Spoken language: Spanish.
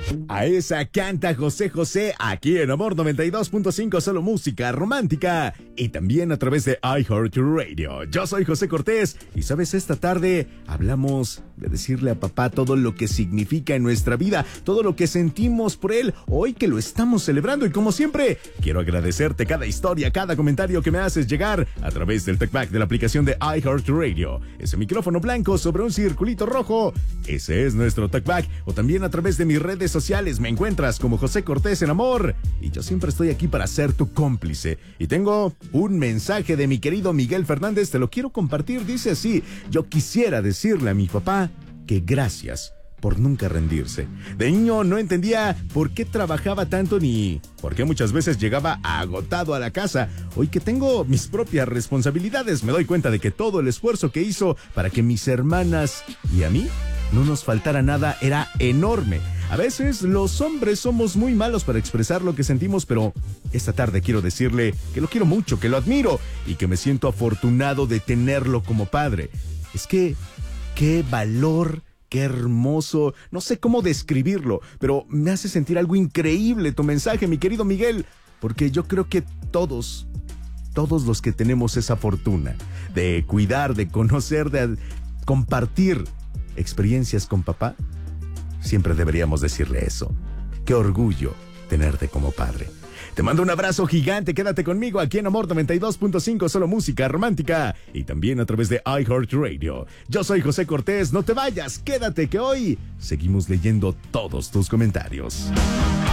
A esa canta José José aquí en Amor 92.5, solo música romántica y también a través de iHeartRadio. Yo soy José Cortés y sabes, esta tarde hablamos de decirle a papá todo lo que significa en nuestra vida, todo lo que sentimos por él hoy que lo estamos celebrando, y como siempre quiero agradecerte cada historia, cada comentario que me haces llegar a través del TalkBack de la aplicación de iHeartRadio. Ese micrófono blanco sobre un circulito rojo, ese es nuestro TalkBack, o también a través de mis redes sociales me encuentras como José Cortés en Amor, y yo siempre estoy aquí para ser tu cómplice. Y tengo un mensaje de mi querido Miguel Fernández, te lo quiero compartir, dice así: yo quisiera decirle a mi papá que gracias por nunca rendirse. De niño no entendía por qué trabajaba tanto ni por qué muchas veces llegaba agotado a la casa. Hoy que tengo mis propias responsabilidades, me doy cuenta de que todo el esfuerzo que hizo para que mis hermanas y a mí no nos faltara nada era enorme. A veces los hombres somos muy malos para expresar lo que sentimos, pero esta tarde quiero decirle que lo quiero mucho, que lo admiro y que me siento afortunado de tenerlo como padre. Es que, qué valor, qué hermoso, no sé cómo describirlo, pero me hace sentir algo increíble tu mensaje, mi querido Miguel, porque yo creo que todos los que tenemos esa fortuna de cuidar, de conocer, de compartir experiencias con papá, siempre deberíamos decirle eso. Qué orgullo tenerte como padre. Te mando un abrazo gigante, quédate conmigo aquí en Amor 92.5, solo música romántica y también a través de iHeartRadio. Yo soy José Cortés, no te vayas, quédate que hoy seguimos leyendo todos tus comentarios.